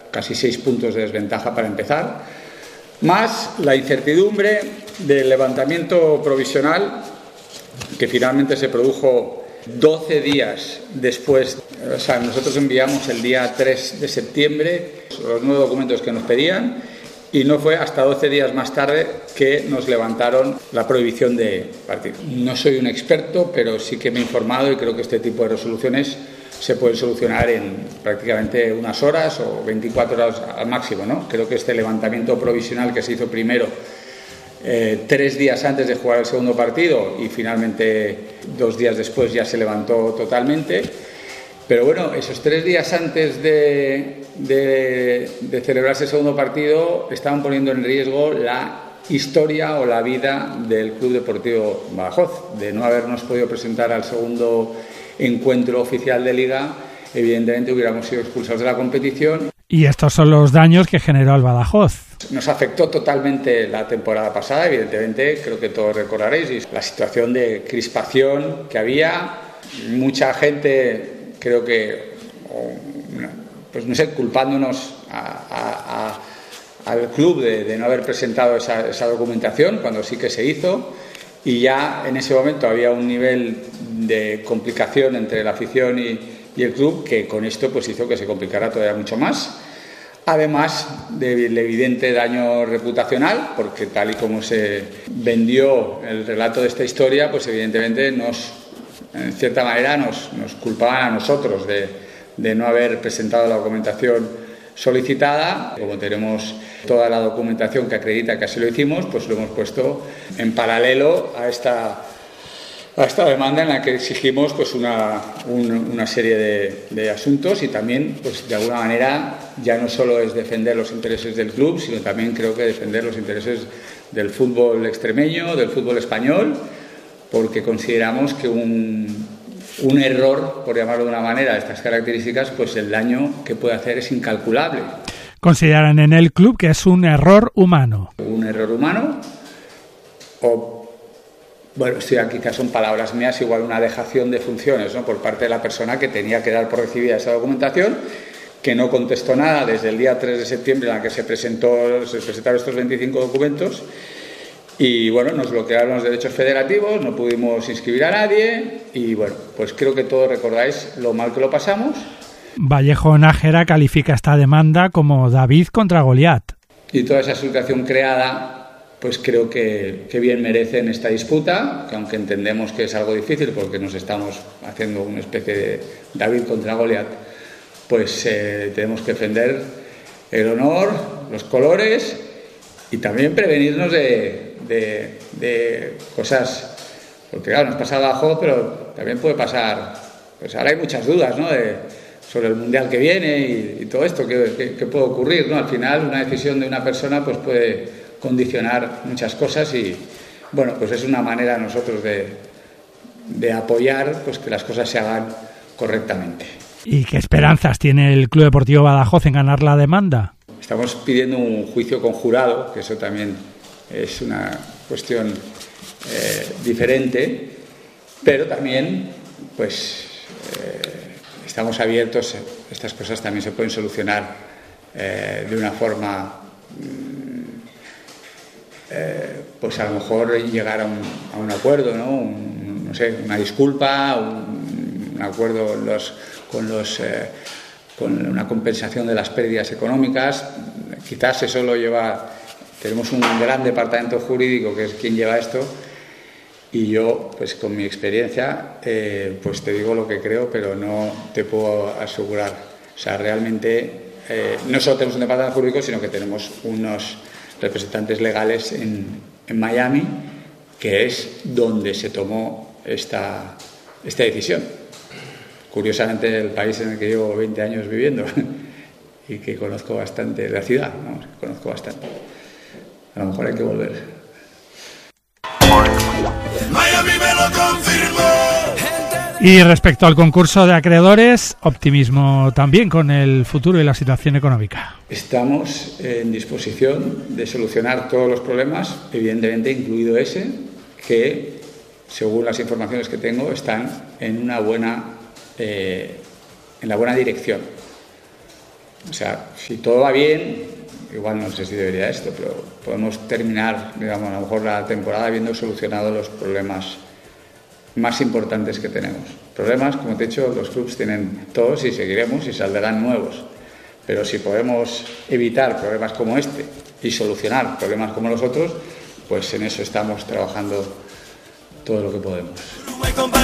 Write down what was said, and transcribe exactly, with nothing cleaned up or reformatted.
casi seis puntos de desventaja para empezar, más la incertidumbre del levantamiento provisional que finalmente se produjo doce días después. O sea, nosotros enviamos el día tres de septiembre los nueve documentos que nos pedían y no fue hasta doce días más tarde que nos levantaron la prohibición de partir. No soy un experto, pero sí que me he informado y creo que este tipo de resoluciones se pueden solucionar en prácticamente unas horas o veinticuatro horas al máximo, ¿no? Creo que este levantamiento provisional que se hizo primero eh, tres días antes de jugar el segundo partido y finalmente dos días después ya se levantó totalmente. Pero bueno, esos tres días antes de, de, de celebrarse el segundo partido estaban poniendo en riesgo la historia o la vida del Club Deportivo Badajoz. De no habernos podido presentar al segundo encuentro oficial de Liga, evidentemente hubiéramos sido expulsados de la competición. Y estos son los daños que generó el Badajoz. Nos afectó totalmente la temporada pasada, evidentemente, creo que todos recordaréis, y la situación de crispación que había. Mucha gente, creo que, pues no sé, culpándonos a, a, a, al club de, de no haber presentado esa, esa documentación, cuando sí que se hizo. Y ya en ese momento había un nivel de complicación entre la afición y, y el club que con esto pues hizo que se complicara todavía mucho más. Además del evidente daño reputacional, porque tal y como se vendió el relato de esta historia, pues evidentemente nos, en cierta manera nos, nos culpaban a nosotros de, de no haber presentado la documentación solicitada. Como tenemos toda la documentación que acredita que así lo hicimos, pues lo hemos puesto en paralelo a esta, a esta demanda en la que exigimos pues una, un, una serie de, de asuntos y también pues de alguna manera ya no solo es defender los intereses del club, sino también creo que defender los intereses del fútbol extremeño, del fútbol español, porque consideramos que un Un error, por llamarlo de una manera, de estas características, pues el daño que puede hacer es incalculable. Consideran en el club que es un error humano. Un error humano, o, bueno, esto ya quizás son palabras mías, igual una dejación de funciones, ¿no?, por parte de la persona que tenía que dar por recibida esa documentación, que no contestó nada desde el día tres de septiembre en la que se, presentó, se presentaron estos veinticinco documentos. Y bueno, nos bloquearon los derechos federativos, no pudimos inscribir a nadie y bueno, pues creo que todos recordáis lo mal que lo pasamos. Vallejo Nájera califica esta demanda como David contra Goliat. Y toda esa situación creada, pues creo que, que bien merece en esta disputa, que aunque entendemos que es algo difícil porque nos estamos haciendo una especie de David contra Goliat, pues eh, tenemos que defender el honor, los colores y también prevenirnos de... De, de cosas, porque claro, nos pasa abajo, pero también puede pasar, pues ahora hay muchas dudas, ¿no?, de, sobre el mundial que viene y, y todo esto que, que, que puede ocurrir, ¿no? Al final una decisión de una persona pues puede condicionar muchas cosas y bueno, pues es una manera nosotros de, de apoyar pues que las cosas se hagan correctamente. ¿Y qué esperanzas tiene el Club Deportivo Badajoz en ganar la demanda? Estamos pidiendo un juicio conjurado, que eso también es una cuestión eh, diferente, pero también pues eh, estamos abiertos, estas cosas también se pueden solucionar eh, de una forma, eh, pues a lo mejor llegar a un, a un acuerdo, ¿no? Un, no sé, una disculpa, un, un acuerdo los, con los... Eh, con una compensación de las pérdidas económicas. Quizás eso lo lleva... Tenemos un gran departamento jurídico que es quien lleva esto y yo, pues con mi experiencia, eh, pues te digo lo que creo, pero no te puedo asegurar. O sea, realmente eh, no solo tenemos un departamento jurídico, sino que tenemos unos representantes legales en, en Miami, que es donde se tomó esta, esta decisión. Curiosamente, el país en el que llevo veinte años viviendo y que conozco bastante, la ciudad, vamos, conozco bastante. A lo mejor hay que volver. Miami me lo confirmó. Y respecto al concurso de acreedores, optimismo también con el futuro y la situación económica. Estamos en disposición de solucionar todos los problemas, evidentemente incluido ese, que, según las informaciones que tengo, están en una buena, eh, en la buena dirección. O sea, si todo va bien, igual no sé si debería esto, pero podemos terminar, digamos, a lo mejor la temporada habiendo solucionado los problemas más importantes que tenemos. Problemas, como te he dicho, los clubes tienen todos y seguiremos y saldrán nuevos. Pero si podemos evitar problemas como este y solucionar problemas como los otros, pues en eso estamos trabajando todo lo que podemos.